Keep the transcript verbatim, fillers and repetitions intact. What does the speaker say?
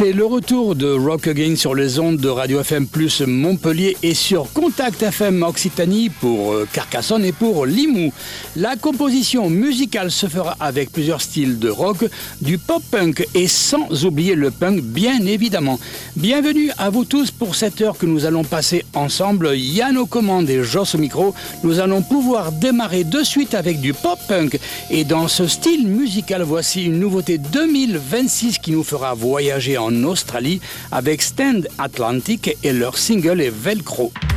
C'est le retour de Rock Again sur les ondes de Radio F M Plus Montpellier et sur Contact F M Occitanie pour Carcassonne et pour Limoux. La composition musicale se fera avec plusieurs styles de rock, du pop-punk et sans oublier le punk bien évidemment. Bienvenue à vous tous pour cette heure que nous allons passer ensemble. Yann aux commandes et Joss au micro. Nous allons pouvoir démarrer de suite avec du pop-punk et dans ce style musical, voici une nouveauté deux mille vingt-six qui nous fera voyager en Australie avec Stand Atlantic et leur single est Velcro.